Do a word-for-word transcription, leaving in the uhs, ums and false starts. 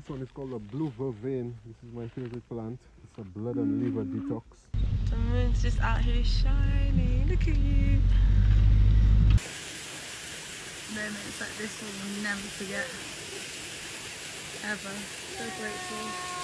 This one is called a blue vervain. This is my favorite plant. It's a blood and liver detox. The moon's just out here shining. Look at you. Moments like this we will never forget. Ever. So grateful.